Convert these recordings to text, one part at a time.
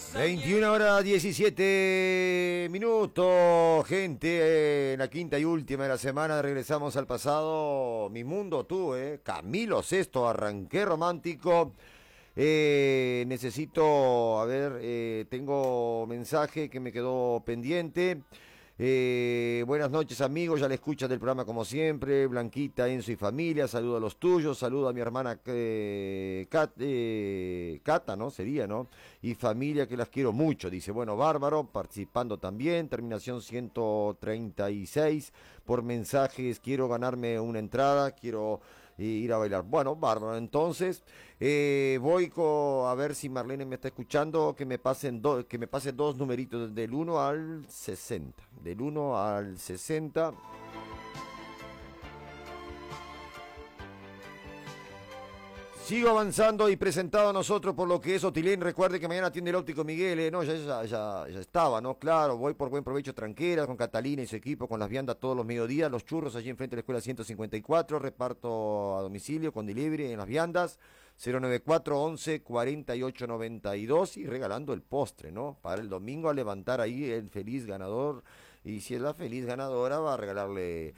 21:17, gente, en la quinta y última de la semana regresamos al pasado. Mi mundo, tú, Camilo Sesto, arranqué romántico. Necesito, a ver, tengo mensaje que me quedó pendiente. Buenas noches, amigos, ya le escuchan del programa como siempre. Blanquita, Enzo y familia, saludo a los tuyos, saludo a mi hermana Cata, ¿no? Sería, ¿no? Y familia, que las quiero mucho, dice. Bueno, bárbaro, participando también, terminación 136 por mensajes. Quiero ganarme una entrada, quiero ir a bailar. Bueno, bárbaro, entonces a ver si Marlene me está escuchando, que me pase dos numeritos del 1 al 60. Del 1 al 60. Sigo avanzando y presentado a nosotros por lo que es Otilén. Recuerde que mañana atiende el óptico Miguel, ¿no? Ya estaba, ¿no? Claro, voy por buen provecho Tranquera, con Catalina y su equipo, con las viandas todos los mediodías, los churros allí enfrente de la escuela 154, reparto a domicilio con delivery en las viandas, 094 11 48 92 y regalando el postre, ¿no? Para el domingo a levantar ahí el feliz ganador, y si es la feliz ganadora va a regalarle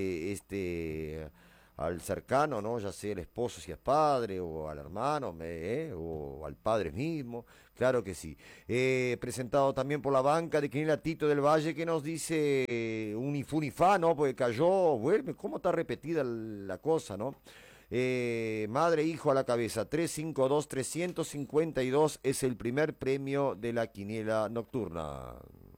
al cercano, ¿no? Ya sea el esposo si es padre, o al hermano, o al padre mismo, claro que sí. Presentado también por la banca de Quinela Tito del Valle, que nos dice Unifunifá, ¿no? Porque cayó, vuelve, ¿cómo está repetida la cosa, ¿no? Madre, hijo a la cabeza, 352-352 es el primer premio de la quiniela nocturna.